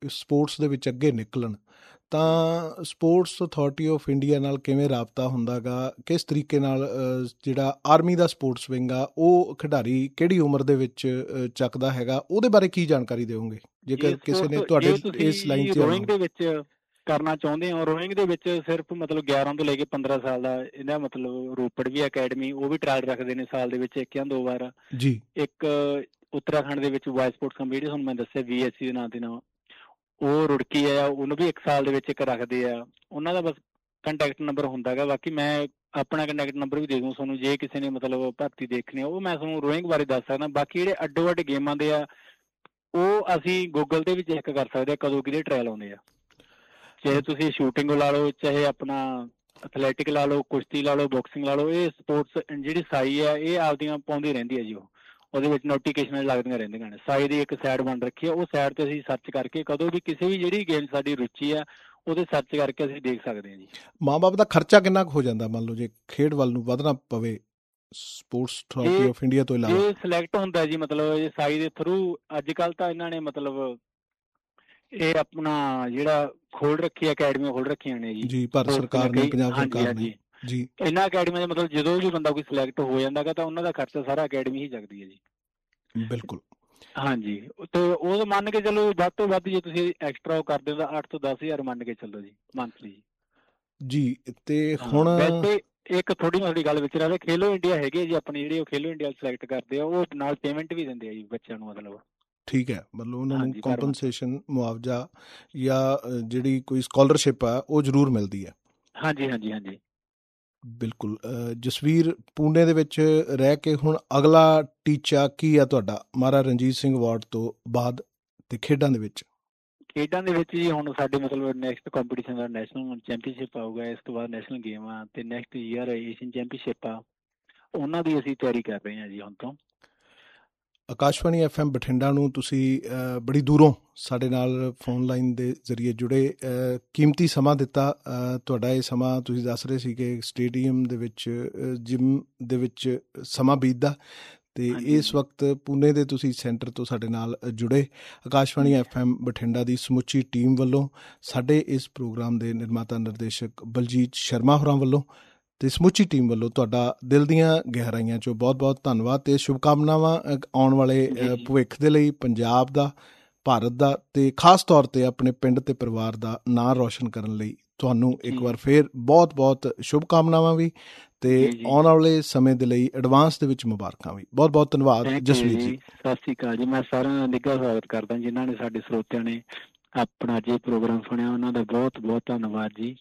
Sports ਦੇ ਵਿੱਚ ਅੱਗੇ ਨਿਕਲਣ, ਤਾਂ ਸਪੋਰਟਸ ਅਥਾਰਟੀ ਆਫ ਇੰਡੀਆ ਨਾਲ ਕਿਵੇਂ ਰਾਬਤਾ ਹੁੰਦਾ ਗਾ? ਕਿਸ ਤਰੀਕੇ ਨਾਲ ਜਿਹੜਾ ਆਰਮੀ ਦਾ ਸਪੋਰਟਸ ਵਿੰਗ ਆ ਉਹ ਖਿਡਾਰੀ ਕਿਹੜੀ ਉਮਰ ਦੇ ਵਿੱਚ ਚੱਕਦਾ ਹੈਗਾ, ਉਹਦੇ ਬਾਰੇ ਕੀ ਜਾਣਕਾਰੀ ਦਿਓਗੇ ਜੇਕਰ ਕਿਸੇ ਨੇ ਤੁਹਾਡੇ ਇਸ ਲਾਈਨ 'ਚ ਰੋਇੰਗ ਦੇ ਵਿੱਚ ਕਰਨਾ ਚਾਹੁੰਦੇ ਹੋ? ਰੋਇੰਗ ਦੇ ਵਿੱਚ ਸਿਰਫ ਮਤਲਬ 11 ਤੋਂ ਲੈ ਕੇ 15 ਸਾਲ ਦਾ ਇਹਦਾ ਮਤਲਬ ਰੋਪੜ ਵੀ ਅਕੈਡਮੀ, ਉਹ ਵੀ ਟਰਾਇਲ ਰੱਖਦੇ ਨੇ ਸਾਲ ਦੇ ਵਿੱਚ 1 ਜਾਂ 2 ਵਾਰ ਜੀ। ਇੱਕ ਉੱਤਰਾਖੰਡ ਦੇ ਵਿੱਚ ਵਾਈਸ ਸਪੋਰਟਸ ਕੰਪੀਟੀਸ਼ਨ ਤੁਹਾਨੂੰ ਮੈਂ ਦੱਸਿਆ VSC ਦੇ ਨਾਂ ਦੇ ਨਾਲ, ਉਹ ਰੁੜਕੀ ਆ, ਉਹਨੂੰ ਵੀ 1 ਸਾਲ ਦੇ ਵਿੱਚ ਇੱਕ ਰੱਖਦੇ ਆ। ਉਹਨਾਂ ਦਾ ਬਸ ਕੰਟੈਕਟ ਨੰਬਰ ਹੁੰਦਾ ਗਾ। ਬਾਕੀ ਮੈਂ ਆਪਣਾ ਕੰਟੈਕਟ ਨੰਬਰ ਵੀ ਦੇ ਦੂੰ ਤੁਹਾਨੂੰ, ਜੇ ਕਿਸੇ ਨੇ ਮਤਲਬ ਭਰਤੀ ਦੇਖਣੀ ਆ, ਉਹ ਮੈਂ ਤੁਹਾਨੂੰ ਰੋਇੰਗ ਬਾਰੇ ਦੱਸ ਸਕਦਾ। ਬਾਕੀ ਜਿਹੜੇ ਅੱਡੋ ਅੱਡ ਗੇਮਾਂ ਦੇ ਆ ਉਹ ਅਸੀਂ ਗੂਗਲ ਤੇ ਵੀ ਚੈੱਕ ਕਰ ਸਕਦੇ ਆ ਕਦੋਂ ਕਿਹਦੇ ਟਰਾਇਲ ਆਉਂਦੇ ਆ। ਚਾਹੇ ਤੁਸੀਂ ਸ਼ੂਟਿੰਗ ਲਾ ਲਓ, ਚਾਹੇ ਆਪਣਾ ਐਥਲੈਟਿਕ ਲਾ ਲਓ, ਕੁਸ਼ਤੀ ਲਾ ਲਓ, ਬਾਕਸਿੰਗ ਲਾ ਲਓ, ਇਹ ਸਪੋਰਟਸ ਜਿਹੜੀ ਸਾਈ ਆ ਇਹ ਆਪਦੀਆਂ ਪਾਉਂਦੀ ਰਹਿੰਦੀ ਹੈ ਜੀ। ਉਹਦੇ ਵਿੱਚ ਨੋਟੀਫਿਕੇਸ਼ਨ ਲੱਗਦੀਆਂ ਰਹਿੰਦੀਆਂ ਨੇ। ਸਾਈ ਦੀ ਇੱਕ ਸਾਈਡ ਬਣ ਰੱਖੀ ਆ, ਉਹ ਸਾਈਡ 'ਤੇ ਅਸੀਂ ਸਰਚ ਕਰਕੇ ਕਦੋਂ ਵੀ ਕਿਸੇ ਵੀ ਜਿਹੜੀ ਗੇਮ ਸਾਡੀ ਰੁਚੀ ਆ ਉਹਦੇ ਸਰਚ ਕਰਕੇ ਅਸੀਂ ਦੇਖ ਸਕਦੇ ਹਾਂ ਜੀ। ਮਾਂ ਬਾਪ ਦਾ ਖਰਚਾ ਕਿੰਨਾ ਕੁ ਹੋ ਜਾਂਦਾ ਮੰਨ ਲਓ ਜੇ ਖੇਡ ਵੱਲ ਨੂੰ ਵਧਣਾ ਪਵੇ ਸਪੋਰਟਸ ਅਥਾਰਟੀ ਆਫ ਇੰਡੀਆ ਤੋਂ ਇਲਾਵਾ? ਇਹ ਸਿਲੈਕਟ ਹੁੰਦਾ ਜੀ ਮਤਲਬ ਇਹ ਸਾਈ ਦੇ ਥਰੂ। ਅੱਜ ਕੱਲ੍ਹ ਤਾਂ ਇਹਨਾਂ ਨੇ ਮਤਲਬ ਇਹ ਆਪਣਾ ਜਿਹੜਾ ਖੋਲ ਰੱਖੀ ਅਕੈਡਮੀਆਂ ਖੋਲ ਰੱਖੀਆਂ ਨੇ ਜੀ ਭਾਰਤ ਸਰਕਾਰ ਨੇ, ਪੰਜਾਬ ਸਰਕਾਰ ਨੇ ਜੀ। ਇਹਨਾਂ ਅਕੈਡਮੀਆਂ ਦੇ ਮਤਲਬ ਜਦੋਂ ਵੀ ਬੰਦਾ ਕੋਈ ਸਿਲੈਕਟ ਹੋ ਜਾਂਦਾ ਗਾ ਤਾਂ ਉਹਨਾਂ ਦਾ ਖਰਚਾ ਸਾਰਾ ਅਕੈਡਮੀ ਹੀ ਚੱਕਦੀ ਹੈ ਜੀ। ਬਿਲਕੁਲ ਹਾਂਜੀ। ਤੇ ਉਹ ਮੰਨ ਕੇ ਚਲੋ ਵੱਧ ਤੋਂ ਵੱਧ ਜੇ ਤੁਸੀਂ ਐਕਸਟਰਾ ਉਹ ਕਰਦੇ ਹੋ ਤਾਂ 8 ਤੋਂ 10 ਹਜ਼ਾਰ ਮੰਨ ਕੇ ਚੱਲੋ ਜੀ ਮੰਥਲੀ ਜੀ। ਤੇ ਹੁਣ ਵੈਸੇ ਇੱਕ ਥੋੜੀ ਮੋਟੀ ਗੱਲ ਵਿੱਚ ਰਹੇ, ਖੇਲੋ ਇੰਡੀਆ ਹੈਗੇ ਜੀ ਆਪਣੀ ਜਿਹੜੀ ਉਹ ਖੇਲੋ ਇੰਡੀਆ ਸਿਲੈਕਟ ਕਰਦੇ ਆ, ਉਹ ਨਾਲ ਪੇਮੈਂਟ ਵੀ ਦਿੰਦੇ ਆ ਜੀ ਬੱਚਿਆਂ ਨੂੰ। ਮਤਲਬ ਠੀਕ ਹੈ, ਮਤਲਬ ਉਹਨਾਂ ਨੂੰ ਕੰਪਨਸੇਸ਼ਨ ਮੁਆਵਜ਼ਾ ਜਾਂ ਜਿਹੜੀ ਕੋਈ ਸਕਾਲਰਸ਼ਿਪ ਆ ਉਹ ਜ਼ਰੂਰ ਮਿਲਦੀ ਹੈ। ਹਾਂਜੀ ਹਾਂਜੀ ਹਾਂਜੀ ਬਿਲਕੁਲ। ਜਸਵੀਰ, ਪੂਨੇ ਦੇ ਵਿੱਚ ਰਹਿ ਕੇ ਹੁਣ ਅਗਲਾ ਟੀਚਾ ਕੀ ਆ ਤੁਹਾਡਾ ਮਹਾਰਾਜਾ ਰਣਜੀਤ ਸਿੰਘ ਅਵਾਰਡ ਤੋਂ ਬਾਅਦ ਤੇ ਖੇਡਾਂ ਦੇ ਵਿੱਚ? ਖੇਡਾਂ ਦੇ ਵਿੱਚ ਜੀ ਹੁਣ ਸਾਡੇ ਮਤਲਬ ਨੈਕਸਟ ਕੰਪੀਟੀਸ਼ਨ ਦਾ ਨੈਸ਼ਨਲ ਚੈਂਪੀਅਨਸ਼ਿਪ ਆਊਗਾ, ਇਸ ਤੋਂ ਬਾਅਦ ਨੈਸ਼ਨਲ ਗੇਮ ਆ, ਤੇ ਨੈਕਸਟ ਈਅਰ ਏਸ਼ੀਅਨ ਚੈਂਪੀਅਨਸ਼ਿਪ ਆ, ਉਹਨਾਂ ਦੀ ਅਸੀਂ ਤਿਆਰੀ ਕਰ ਰਹੇ ਹਾਂ ਜੀ ਹੁਣ ਤੋਂ। ਆਕਾਸ਼ਵਾਣੀ FM ਬਠਿੰਡਾ ਨੂੰ ਤੁਸੀਂ ਬੜੀ ਦੂਰੋਂ ਸਾਡੇ ਨਾਲ ਫੋਨ ਲਾਈਨ ਦੇ ਜ਼ਰੀਏ ਜੁੜੇ, ਕੀਮਤੀ ਸਮਾਂ ਦਿੱਤਾ। ਤੁਹਾਡਾ ਇਹ ਸਮਾਂ ਤੁਸੀਂ ਦੱਸ ਰਹੇ ਸੀ ਕਿ ਸਟੇਡੀਅਮ ਦੇ ਵਿੱਚ, ਜਿਮ ਦੇ ਵਿੱਚ ਸਮਾਂ ਬੀਤਦਾ, ਤੇ ਇਸ ਵਕਤ ਪੂਨੇ ਦੇ ਤੁਸੀਂ ਸੈਂਟਰ ਤੋਂ ਸਾਡੇ ਨਾਲ ਜੁੜੇ। ਆਕਾਸ਼ਵਾਣੀ FM ਬਠਿੰਡਾ ਦੀ ਸਮੁੱਚੀ ਟੀਮ ਵੱਲੋਂ, ਸਾਡੇ ਇਸ ਪ੍ਰੋਗਰਾਮ ਦੇ ਨਿਰਮਾਤਾ ਨਿਰਦੇਸ਼ਕ ਬਲਜੀਤ ਸ਼ਰਮਾ ਹੋਰਾਂ ਵੱਲੋਂ ਤੇ ਸਮੁੱਚੀ ਟੀਮ ਵੱਲੋਂ ਤੁਹਾਡਾ ਦਿਲ ਦੀਆਂ ਗਹਿਰਾਈਆਂ 'ਚੋਂ ਬਹੁਤ ਬਹੁਤ ਧੰਨਵਾਦ ਤੇ ਸ਼ੁਭਕਾਮਨਾਵਾਂ ਆਉਣ ਵਾਲੇ ਭਵਿੱਖ ਦੇ ਲਈ, ਪੰਜਾਬ ਦਾ, ਭਾਰਤ ਦਾ, ਤੇ ਖਾਸ ਤੌਰ 'ਤੇ ਆਪਣੇ ਪਿੰਡ ਤੇ ਪਰਿਵਾਰ ਦਾ ਨਾਂ ਰੌਸ਼ਨ ਕਰਨ ਲਈ ਤੁਹਾਨੂੰ ਇੱਕ ਵਾਰ ਫਿਰ ਬਹੁਤ ਬਹੁਤ ਸ਼ੁਭਕਾਮਨਾਵਾਂ ਵੀ, ਤੇ ਆਉਣ ਵਾਲੇ ਸਮੇਂ ਦੇ ਲਈ ਐਡਵਾਂਸ ਦੇ ਵਿੱਚ ਮੁਬਾਰਕਾਂ ਵੀ। ਬਹੁਤ ਬਹੁਤ ਧੰਨਵਾਦ ਜਸਵੀਰ ਜੀ। ਸਤਿ ਸ਼੍ਰੀ ਅਕਾਲ ਜੀ। ਮੈਂ ਸਾਰਿਆਂ ਦਾ ਨਿੱਘਾ ਸਵਾਗਤ ਕਰਦਾ ਜਿਨ੍ਹਾਂ ਨੇ ਸਾਡੇ ਸਰੋਤਿਆਂ ਨੇ ਆਪਣਾ ਅੱਜ ਇਹ ਪ੍ਰੋਗਰਾਮ ਸੁਣਿਆ, ਉਹਨਾਂ ਦਾ ਬਹੁਤ ਬਹੁਤ ਧੰਨਵਾਦ ਜੀ।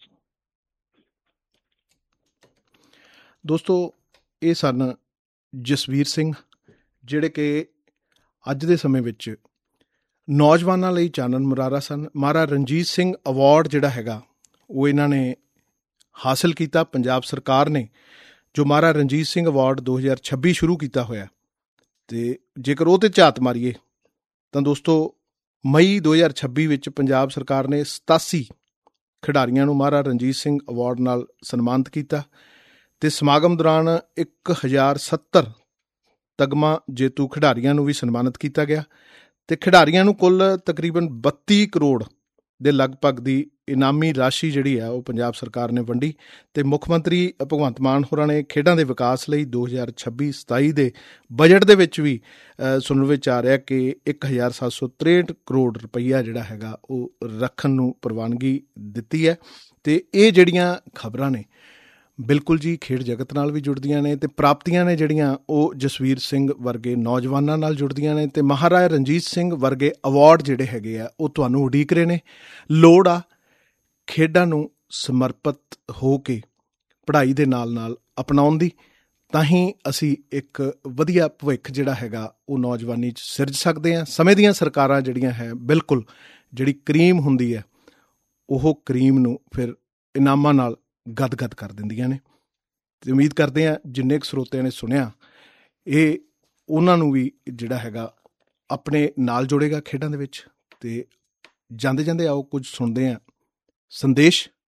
ਦੋਸਤੋ, ਇਹ ਸਨ ਜਸਵੀਰ ਸਿੰਘ, ਜਿਹੜੇ ਕਿ ਅੱਜ ਦੇ ਸਮੇਂ ਵਿੱਚ ਨੌਜਵਾਨਾਂ ਲਈ ਚਾਨਣ ਮੁਰਾਰਾ ਸਨ। ਮਹਾਰਾਜਾ ਰਣਜੀਤ ਸਿੰਘ ਅਵਾਰਡ ਜਿਹੜਾ ਹੈਗਾ ਉਹ ਇਹਨਾਂ ਨੇ ਹਾਸਿਲ ਕੀਤਾ। ਪੰਜਾਬ ਸਰਕਾਰ ਨੇ ਜੋ ਮਹਾਰਾਜਾ ਰਣਜੀਤ ਸਿੰਘ ਅਵਾਰਡ 2026 ਸ਼ੁਰੂ ਕੀਤਾ ਹੋਇਆ, ਤੇ ਜੇਕਰ ਉਹ 'ਤੇ ਝਾਤ ਮਾਰੀਏ ਤਾਂ ਦੋਸਤੋ ਮਈ 2026 ਵਿੱਚ ਪੰਜਾਬ ਸਰਕਾਰ ਨੇ 87 ਖਿਡਾਰੀਆਂ ਨੂੰ ਮਹਾਰਾਜਾ ਰਣਜੀਤ ਸਿੰਘ ਅਵਾਰਡ ਨਾਲ ਸਨਮਾਨਿਤ ਕੀਤਾ, ਤੇ ਸਮਾਗਮ ਦੌਰਾਨ 1070 ਤਗਮਾ ਜੇਤੂ ਖਿਡਾਰੀਆਂ ਨੂੰ ਵੀ ਸਨਮਾਨਿਤ ਕੀਤਾ ਗਿਆ, ਤੇ ਖਿਡਾਰੀਆਂ ਨੂੰ ਕੁੱਲ ਤਕਰੀਬਨ 32 ਕਰੋੜ ਦੇ ਲਗਭਗ ਦੀ ਇਨਾਮੀ ਰਾਸ਼ੀ ਜਿਹੜੀ ਆ ਉਹ ਪੰਜਾਬ ਸਰਕਾਰ ਨੇ ਵੰਡੀ। ਤੇ ਮੁੱਖ ਮੰਤਰੀ ਭਗਵੰਤ ਮਾਨ ਹੋਰਾਂ ਨੇ ਖੇਡਾਂ ਦੇ ਵਿਕਾਸ ਲਈ 2026-27 ਦੇ ਬਜਟ ਦੇ ਵਿੱਚ ਵੀ ਸੁਣਨ ਵਿੱਚ ਆ ਰਿਹਾ ਕਿ 1763 ਕਰੋੜ ਰੁਪਈਆ ਜਿਹੜਾ ਹੈਗਾ ਉਹ ਰੱਖਣ ਨੂੰ ਪ੍ਰਵਾਨਗੀ ਦਿੱਤੀ ਹੈ। ਤੇ ਇਹ ਜਿਹੜੀਆਂ ਖਬਰਾਂ ਨੇ ਬਿਲਕੁਲ ਜੀ ਖੇਡ ਜਗਤ ਨਾਲ ਵੀ ਜੁੜਦੀਆਂ ਨੇ, ਤੇ ਪ੍ਰਾਪਤੀਆਂ ਨੇ ਜਿਹੜੀਆਂ ਉਹ ਜਸਵੀਰ ਸਿੰਘ ਵਰਗੇ ਨੌਜਵਾਨਾਂ ਨਾਲ ਜੁੜਦੀਆਂ ਨੇ, ਤੇ ਮਹਾਰਾਜਾ ਰਣਜੀਤ ਸਿੰਘ ਵਰਗੇ ਅਵਾਰਡ ਜਿਹੜੇ ਹੈਗੇ ਆ ਉਹ ਤੁਹਾਨੂੰ ਉਡੀਕ ਰਹੇ ਨੇ। ਲੋੜ ਆ ਖੇਡਾਂ ਨੂੰ ਸਮਰਪਿਤ ਹੋ ਕੇ ਪੜ੍ਹਾਈ ਦੇ ਨਾਲ ਨਾਲ ਅਪਣਾਉਣ ਦੀ, ਤਾਂ ਹੀ ਅਸੀਂ ਇੱਕ ਵਧੀਆ ਭਵਿੱਖ ਜਿਹੜਾ ਹੈਗਾ ਉਹ ਨੌਜਵਾਨੀ 'ਚ ਸਿਰਜ ਸਕਦੇ ਹਾਂ। ਸਮੇਂ ਦੀਆਂ ਸਰਕਾਰਾਂ ਜਿਹੜੀਆਂ ਹੈ ਬਿਲਕੁਲ ਜਿਹੜੀ ਕਰੀਮ ਹੁੰਦੀ ਹੈ ਉਹ ਕਰੀਮ ਨੂੰ ਫਿਰ ਇਨਾਮਾਂ ਨਾਲ ਗਦ-ਗਦ ਕਰ ਦਿੰਦੀਆਂ ਨੇ। ਅਤੇ ਉਮੀਦ ਕਰਦੇ ਹਾਂ ਜਿੰਨੇ ਕੁ ਸਰੋਤਿਆਂ ਨੇ ਸੁਣਿਆ ਇਹ ਉਹਨਾਂ ਨੂੰ ਵੀ ਜਿਹੜਾ ਹੈਗਾ ਆਪਣੇ ਨਾਲ ਜੋੜੇਗਾ ਖੇਡਾਂ ਦੇ ਵਿੱਚ। ਅਤੇ ਜਾਂਦੇ ਜਾਂਦੇ ਆਓ ਕੁਝ ਸੁਣਦੇ ਹਾਂ ਸੰਦੇਸ਼